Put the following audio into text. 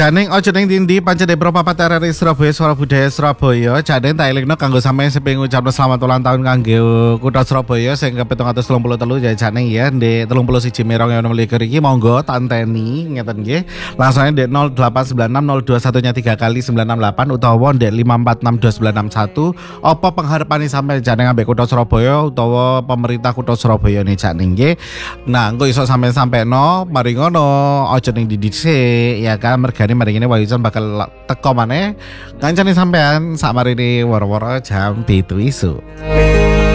Janing ojo ning ndi pancen Pro Papat RRI Surabaya Suara Budaya Surabaya. Janing tak elingno kanggo sampeyan sing pengen ngucapno selamat ulang tahun kangge Kutha Surabaya sing ke-733 ya Janing ya ndek 31 Mei 2024 iki monggo tanteni ngeten nggih. Langsung ndek 0896021 3 kali 968 utawa ndek 5462961 apa pengharapane sampeyan Janing ambek Kutha Surabaya utawa pemerintah Kutha Surabaya nih Janing nggih. Nah, engko iso sampeyan sampeno mari ngono ojo ning ndi dhisik ya kan. Mergane mari ngene Wahyujan bakal teko maneh kancane sampean sak marine woro-woro jam 7 isuk.